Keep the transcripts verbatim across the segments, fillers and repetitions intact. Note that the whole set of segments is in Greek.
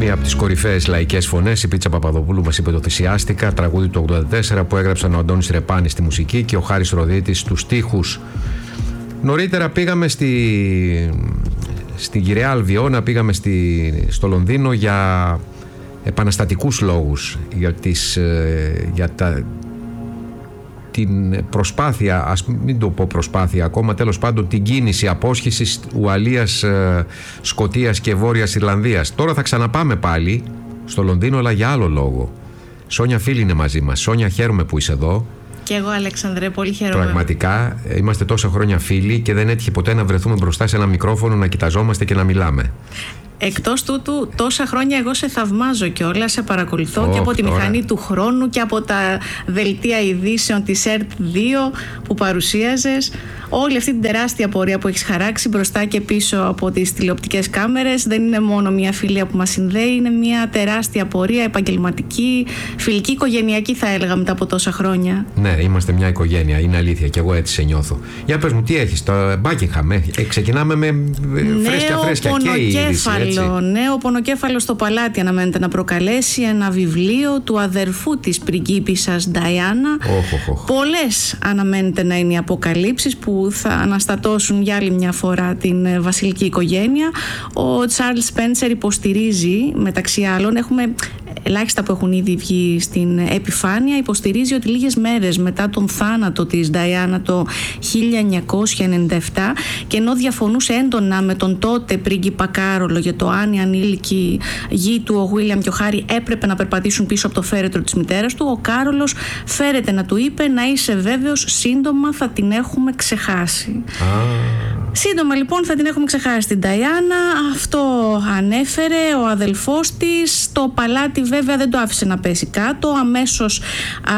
Μία από τις κορυφαίες λαϊκές φωνές, η Πίτσα Παπαδοπούλου, μας είπε το «Θυσιάστηκα», τραγούδι του ογδόντα τέσσερα που έγραψαν ο Αντώνης Ρεπάνης στη μουσική και ο Χάρης Ροδίτης στους στίχους. Νωρίτερα πήγαμε στη, στην Κυραιά Αλβιώνα, πήγαμε στη, στο Λονδίνο για επαναστατικούς λόγους, για, τις, για τα, την προσπάθεια, ας μην το πω προσπάθεια ακόμα, τέλος πάντων την κίνηση απόσχησης Ουαλίας, Σκωτίας και Βόρειας Ιρλανδίας. Τώρα θα ξαναπάμε πάλι στο Λονδίνο, αλλά για άλλο λόγο. Σόνια φίλη είναι μαζί μας. Σόνια, χαίρομαι που είσαι εδώ. Και εγώ, Αλέξανδρε, πολύ χαίρομαι. Πραγματικά, είμαστε τόσα χρόνια φίλοι και δεν έτυχε ποτέ να βρεθούμε μπροστά σε ένα μικρόφωνο, να κοιταζόμαστε και να μιλάμε. Εκτός τούτου, τόσα χρόνια εγώ σε θαυμάζω κιόλας, σε παρακολουθώ oh, και από τη τώρα. μηχανή του χρόνου και από τα δελτία ειδήσεων της ΕΡΤ δύο που παρουσίαζες. Όλη αυτή την τεράστια πορεία που έχεις χαράξει μπροστά και πίσω από τις τηλεοπτικές κάμερες. Δεν είναι μόνο μια φιλία που μας συνδέει, είναι μια τεράστια πορεία, επαγγελματική, φιλική, οικογενειακή θα έλεγα μετά από τόσα χρόνια. Ναι, είμαστε μια οικογένεια, είναι αλήθεια και εγώ έτσι σε νιώθω. Για πες μου, τι έχεις, το Buckingham, ε, ξεκινάμε με φρέσκια φρέσκια και η είδηση, έτσι. Νέο πονοκέφαλο στο παλάτι αναμένεται να προκαλέσει ένα βιβλίο του αδερφού της πριγκίπισσας Νταϊάννα. Oh, oh, oh. Πολλές αναμένεται να είναι οι αποκαλύψεις που θα αναστατώσουν για άλλη μια φορά την βασιλική οικογένεια. Ο Τσάρλς Σπένσερ υποστηρίζει, μεταξύ άλλων, έχουμε ελάχιστα που έχουν ήδη βγει στην επιφάνεια, υποστηρίζει ότι λίγες μέρες μετά τον θάνατο της Νταϊάννα το χίλια εννιακόσια ενενήντα επτά, και ενώ διαφωνούσε έντονα με τον τότε πρίγκιπα Κάρολο για το αν οι ανήλικοι γη του, ο Γουίλιαμ και ο Χάρι, έπρεπε να περπατήσουν πίσω από το φέρετρο της μητέρας του, ο Κάρολος φέρεται να του είπε να είσαι βέβαιος, σύντομα θα την έχουμε ξεχάσει. Ah. Σύντομα λοιπόν θα την έχουμε ξεχάσει την Νταϊάννα. Αυτό ανέφερε ο αδελφός της. Το παλάτι βέβαια δεν το άφησε να πέσει κάτω. Αμέσως α,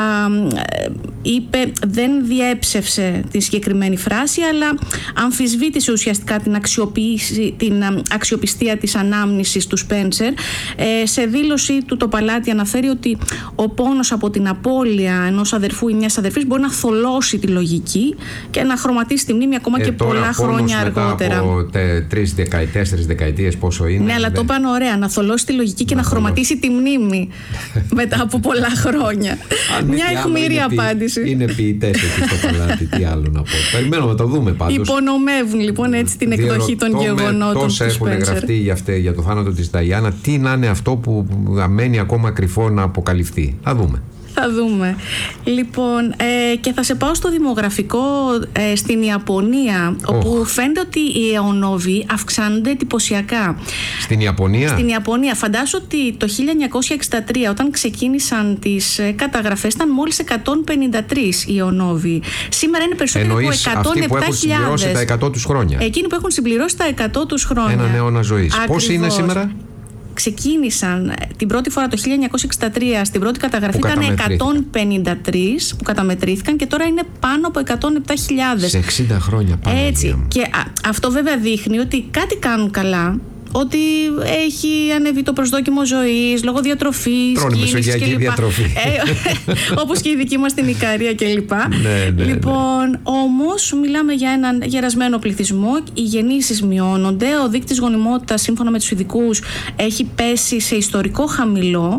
είπε, δεν διέψευσε τη συγκεκριμένη φράση, αλλά αμφισβήτησε ουσιαστικά την, την αξιοπιστία της ανάμνησης του Σπένσερ. Ε, σε δήλωσή του το παλάτι αναφέρει ότι ο πόνος από την απώλεια ενός αδερφού ή μιας αδερφής μπορεί να θολώσει τη λογική και να χρωματίσει τη μνήμη ακόμα ε, και πολλά χρόνια αργότερα. Από τρεις δεκαετίες, τέσσερις δεκαετίες, πόσο είναι. Ναι, αλλά το είπαν ωραία. Να θολώσει τη λογική και να, να χρωματίσει τη μνήμη μετά από πολλά χρόνια. Μια αιχμηρή απάντηση. Είναι ποιητές εκεί στο παλάτι, τι άλλο να πω. Περιμένουμε να το δούμε πάντως. Υπονομεύουν λοιπόν έτσι την εκδοχή των γεγονότων. Τόσα έχουν γραφτεί για, αυτή, για το θάνατο της Νταϊάννα. Τι να είναι αυτό που μένει ακόμα κρυφό να αποκαλυφθεί. Θα δούμε. Θα δούμε. Λοιπόν, ε, και θα σε πάω στο δημογραφικό ε, στην Ιαπωνία, oh. όπου φαίνεται ότι οι αιωνόβοι αυξάνονται εντυπωσιακά. Στην Ιαπωνία? Στην Ιαπωνία. Φαντάσου ότι το χίλια εννιακόσια εξήντα τρία, όταν ξεκίνησαν τις ε, καταγραφές, ήταν μόλις εκατόν πενήντα τρεις οι αιωνόβοι. Σήμερα είναι περισσότεροι από εκατόν επτά χιλιάδες. Αυτοί που έχουν συμπληρώσει τα εκατό τους χρόνια. Εκείνοι που έχουν συμπληρώσει τα εκατό τους χρόνια. Έναν αιώνα ζωής. Πόσοι είναι σήμερα? Ξεκίνησαν την πρώτη φορά το χίλια εννιακόσια εξήντα τρία, στην πρώτη καταγραφή ήταν εκατόν πενήντα τρεις που καταμετρήθηκαν και τώρα είναι πάνω από εκατόν επτά χιλιάδες. Σε εξήντα χρόνια πάνω. Έτσι. Και α, αυτό βέβαια δείχνει ότι κάτι κάνουν καλά. Ότι έχει ανέβει το προσδόκιμο ζωής λόγω διατροφής. Τρώνε μεσογειακή διατροφή. Ε, όπως και η δική μας στην Ικαρία κλπ. Ναι, ναι, λοιπόν, ναι. όμως μιλάμε για έναν γερασμένο πληθυσμό. Οι γεννήσεις μειώνονται. Ο δείκτης γονιμότητας, σύμφωνα με τους ειδικούς, έχει πέσει σε ιστορικό χαμηλό.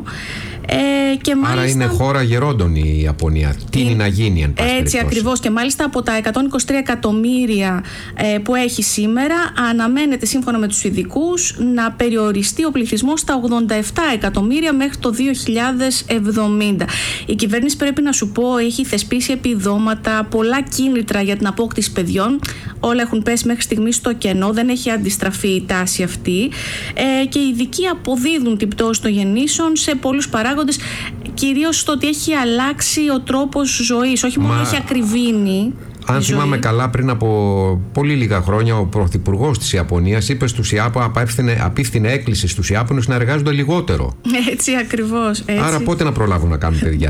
Ε, και μάλιστα, άρα είναι χώρα γερόντων η Ιαπωνία. Τι είναι να γίνει, εν πάση έτσι ακριβώς. Και μάλιστα από τα εκατόν είκοσι τρία εκατομμύρια ε, που έχει σήμερα, αναμένεται σύμφωνα με τους ειδικούς να περιοριστεί ο πληθυσμός στα ογδόντα επτά εκατομμύρια μέχρι το δύο χιλιάδες εβδομήντα. Η κυβέρνηση, πρέπει να σου πω, έχει θεσπίσει επιδόματα, πολλά κίνητρα για την απόκτηση παιδιών. Όλα έχουν πέσει μέχρι στιγμή στο κενό, δεν έχει αντιστραφεί η τάση αυτή. Ε, και οι ειδικοί αποδίδουν την πτώση των γεννήσεων σε πολλούς παράγοντες. Κυρίως στο ότι έχει αλλάξει ο τρόπος ζωής, όχι μόνο Μα... έχει ακριβήνει. Αν θυμάμαι καλά, πριν από πολύ λίγα χρόνια, ο πρωθυπουργός της Ιαπωνίας είπε στους Ιάπωνες, απίφθινε έκκληση στους Ιάπωνες να εργάζονται λιγότερο. Έτσι ακριβώς. Έτσι. Άρα πότε να προλάβουν να κάνουν παιδιά.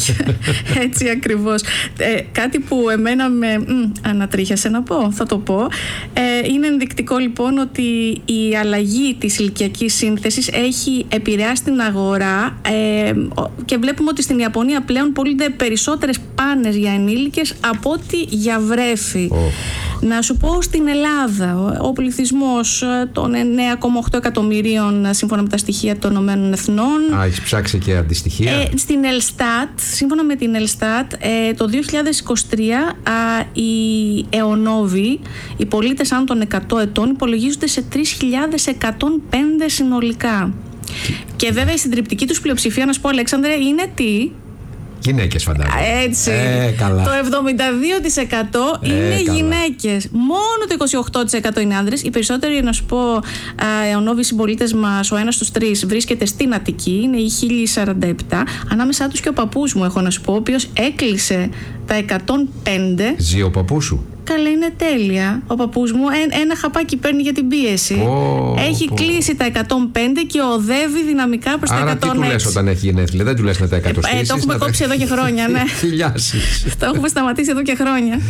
Έτσι ακριβώς. Ε, κάτι που εμένα με μ, ανατρίχιασε να πω, θα το πω. Ε, είναι ενδεικτικό λοιπόν ότι η αλλαγή της ηλικιακής σύνθεσης έχει επηρεάσει την αγορά ε, και βλέπουμε ότι στην Ιαπωνία πλέον πωλούνται περισσότερες πάνες για ενήλικες από ότι για βρέφη. Oh. Να σου πω, στην Ελλάδα ο πληθυσμός των εννέα κόμμα οκτώ εκατομμυρίων σύμφωνα με τα στοιχεία των Ηνωμένων Εθνών. Α, έχεις ψάξει και αντιστοιχεία. Ε, στην Ελστάτ, σύμφωνα με την Ελστάτ, ε, το δύο χιλιάδες είκοσι τρία α, οι αιωνόβοι, οι πολίτες άνω των εκατό ετών, υπολογίζονται σε τρεις χιλιάδες εκατόν πέντε συνολικά. Και βέβαια η συντριπτική τους πλειοψηφία, να σου πω, Αλέξανδρε, είναι τι? Γυναίκες, φαντάζομαι. Έτσι. Ε, καλά. Το εβδομήντα δύο τοις εκατό Ε, είναι καλά. γυναίκες. Μόνο το είκοσι οκτώ τοις εκατό είναι άνδρες. Οι περισσότεροι, να σου πω, αιωνόβοι συμπολίτες μας, ο ένας στους τρεις βρίσκεται στην Αττική, είναι οι χίλια σαράντα επτά. Ανάμεσά τους και ο παππούς μου, έχω να σου πω, ο οποίος έκλεισε τα εκατόν πέντε. Ζει ο παππούς σου? Καλά, είναι τέλεια. Ο παππούς μου ένα, ένα χαπάκι παίρνει για την πίεση. Oh, έχει oh. κλείσει τα εκατόν πέντε και οδεύει δυναμικά προς τα Άρα εκατόν έξι. τι του λες όταν έχει γενέθλια? Δεν του λες να τα εκατοστήσεις. Ε, το έχουμε να κόψει τα... εδώ και χρόνια, ναι. Χιλιάσεις. Το έχουμε σταματήσει εδώ και χρόνια.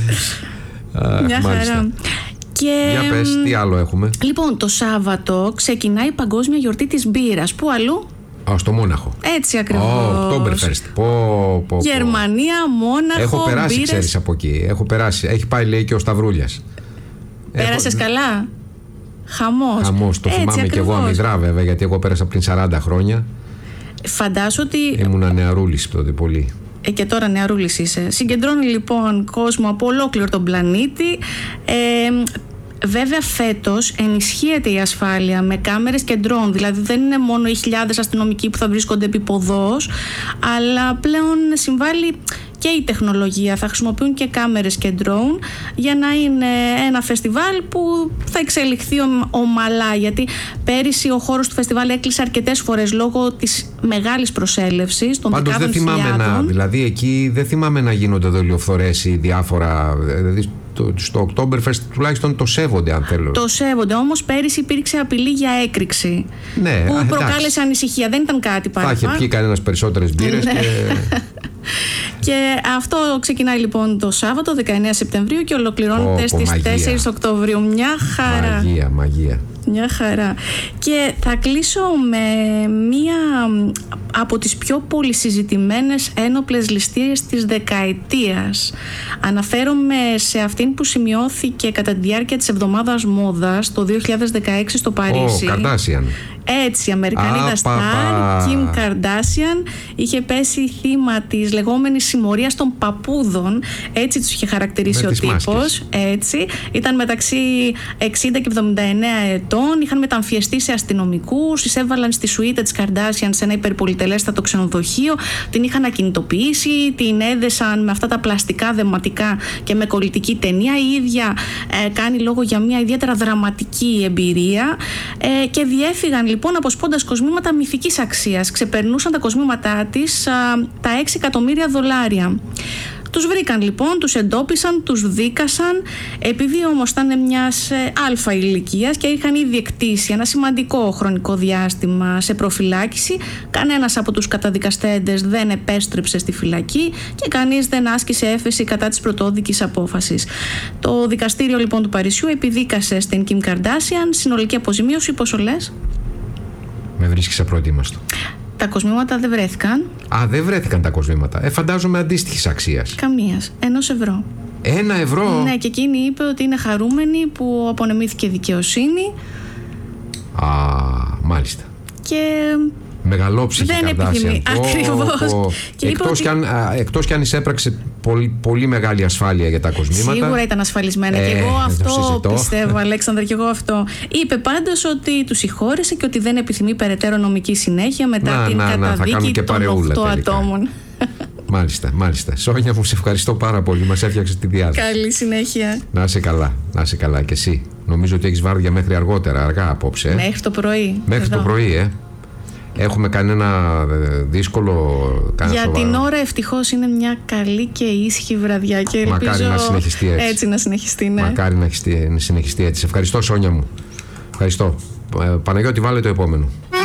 Αχ, Μια μάλιστα. χαρά. Και, Για πες, τι άλλο έχουμε? Λοιπόν, το Σάββατο ξεκινάει η παγκόσμια γιορτή της μπύρας. Πού αλλού? Α, στο Μόναχο. Έτσι ακριβώς. Oh, Oktoberfest. Πω, πω, πω. Γερμανία, Μόναχο, Έχω περάσει, μπύρες. ξέρεις, από εκεί. Έχω περάσει. Έχει πάει, λέει, και ο Σταυρούλιας. Πέρασες Έχω... καλά? Χαμός. Χαμός. Το Έτσι θυμάμαι και εγώ ακριβώς. αμυδρά, βέβαια, γιατί εγώ πέρασα πριν σαράντα χρόνια. Φαντάσου ότι... Ήμουνα νεαρούλης τότε πολύ. Ε, και τώρα νεαρούλης είσαι. Συγκεντρώνει λοιπόν κόσμο από ολόκληρο τον πλανήτη. Ε, Βέβαια φέτος ενισχύεται η ασφάλεια με κάμερες και ντρόουν, δηλαδή δεν είναι μόνο οι χιλιάδες αστυνομικοί που θα βρίσκονται επί ποδός, αλλά πλέον συμβάλλει και η τεχνολογία. Θα χρησιμοποιούν και κάμερες και ντρόουν για να είναι ένα φεστιβάλ που θα εξελιχθεί ομαλά, γιατί πέρυσι ο χώρος του φεστιβάλ έκλεισε αρκετές φορές λόγω της μεγάλης προσέλευσης των Πάντως δεκάδων δεν θυμάμαι χιλιάδων. να, δηλαδή εκεί δεν θυμάμαι να γίνονται δολιοφθορές ή διάφορα, δηλαδή στο, στο Oktoberfest τουλάχιστον το σέβονται, αν θέλω. Το σέβονται, όμως πέρυσι υπήρξε απειλή για έκρηξη, ναι, που α, προκάλεσε ανησυχία. Δεν ήταν κάτι θα παραπάνω. είχε πιει κανένας περισσότερες μπύρες και... Και αυτό ξεκινάει λοιπόν το Σάββατο δεκαεννέα Σεπτεμβρίου και ολοκληρώνεται Πω, πω, στις μαγεία. τέσσερις Οκτωβρίου. Μια χαρά. Μαγεία, μαγεία. Μια χαρά. Και θα κλείσω με μία από τις πιο πολυσυζητημένες ένοπλες ληστείες της δεκαετίας. Αναφέρομαι σε αυτήν που σημειώθηκε κατά τη διάρκεια της εβδομάδας μόδας το δύο χιλιάδες δεκαέξι στο Παρίσι. Ο Καρντάσιαν. Έτσι, η Αμερικανίδα Σταρ, Kim Kardashian, είχε πέσει θύμα της λεγόμενης συμμορίας των παππούδων. Έτσι τους είχε χαρακτηρίσει με ο τύπος. Έτσι. Ήταν μεταξύ εξήντα και εβδομήντα εννέα ετών. Είχαν μεταμφιεστεί σε αστυνομικούς. Τις έβαλαν στη σουίτα της Kardashian σε ένα υπερπολιτελέστατο ξενοδοχείο. Την είχαν ακινητοποιήσει. Την έδεσαν με αυτά τα πλαστικά δεματικά και με κολλητική ταινία. Η ίδια ε, κάνει λόγο για μια ιδιαίτερα δραματική εμπειρία. Ε, και διέφυγαν λοιπόν αποσπώντας κοσμήματα μυθικής αξίας. Ξεπερνούσαν τα κοσμήματά της α, τα έξι εκατομμύρια δολάρια. Τους βρήκαν λοιπόν, τους εντόπισαν, τους δίκασαν. Επειδή όμως ήταν μιας ε, αλφα ηλικίας και είχαν ήδη εκτίσει ένα σημαντικό χρονικό διάστημα σε προφυλάκηση, κανένας από τους καταδικαστέντες δεν επέστρεψε στη φυλακή και κανείς δεν άσκησε έφεση κατά της πρωτόδικης απόφασης. Το δικαστήριο λοιπόν του Παρισιού επιδίκασε στην Kim Kardashian συνολική αποζημίωση, πόσο λες? Με βρίσκεις απροετοίμαστο. Τα κοσμήματα δεν βρέθηκαν. Α, δεν βρέθηκαν τα κοσμήματα. Ε, φαντάζομαι αντίστοιχης αξίας. Καμίας. Ενός ευρώ. Ένα ευρώ. Ναι, και εκείνη είπε ότι είναι χαρούμενη που απονεμήθηκε δικαιοσύνη. Α, μάλιστα. Και μεγαλόψυχη δεν Kardashian. επιθυμεί. Ακριβώς. Και είπε εκτός, ότι... κι αν, α, εκτός κι αν εισέπραξε πολύ, πολύ μεγάλη ασφάλεια για τα κοσμήματα. Σίγουρα ήταν ασφαλισμένα. Ε, και εγώ αυτό συζητώ. πιστεύω, Αλέξανδρα, και εγώ αυτό. Είπε πάντως ότι του συγχώρεσε και ότι δεν επιθυμεί περαιτέρω νομική συνέχεια μετά να, την να, να, καταδίκη και των οκτώ ατόμων. Μάλιστα, μάλιστα. Σόνια μου, σε ευχαριστώ πάρα πολύ. Μας έφτιαξε τη διάθεση. Καλή συνέχεια. Να είσαι καλά, να είσαι καλά και εσύ. Νομίζω ότι έχεις βάρδια μέχρι αργότερα, αργά απόψε. Μέχρι το πρωί. Μέχρι εδώ. το πρωί, ε. Έχουμε κανένα δύσκολο, κανένα Για σοβαρό? την ώρα ευτυχώς είναι μια καλή και ήσυχη βραδιά και ελπίζω Μακάρι να συνεχιστεί έτσι. έτσι να συνεχιστεί, ναι. Μακάρι να συνεχιστεί έτσι. Σε ευχαριστώ, Σόνια μου. Ευχαριστώ. Παναγιώτη, βάλε το επόμενο.